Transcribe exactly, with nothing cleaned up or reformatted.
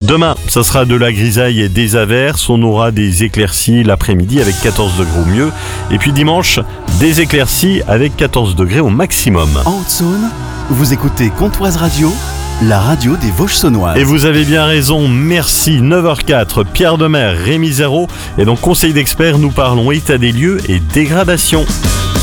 Demain, ça sera de la grisaille et des averses. On aura des éclaircies l'après-midi avec quatorze degrés au mieux. Et puis dimanche, des éclaircies avec quatorze degrés au maximum. En Haute-Saône, vous écoutez Comtoise Radio, la radio des Vosges saunoises. Et vous avez bien raison, merci. neuf heures quatre, Pierre Demers, Rémi Zéro. Et donc, conseil d'experts, nous parlons état des lieux et dégradation.